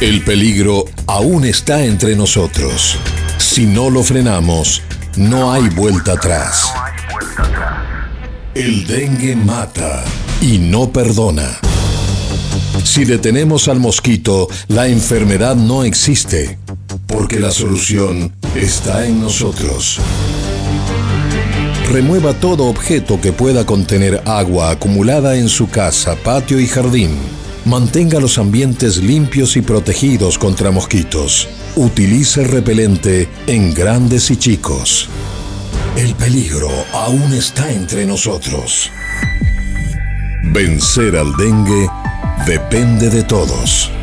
El peligro aún está entre nosotros. Si no lo frenamos, no hay vuelta atrás. El dengue mata y no perdona. Si detenemos al mosquito, la enfermedad no existe, porque la solución está en nosotros. Remueva todo objeto que pueda contener agua acumulada en su casa, patio y jardín. Mantenga los ambientes limpios y protegidos contra mosquitos. Utilice repelente en grandes y chicos. El peligro aún está entre nosotros. Vencer al dengue depende de todos.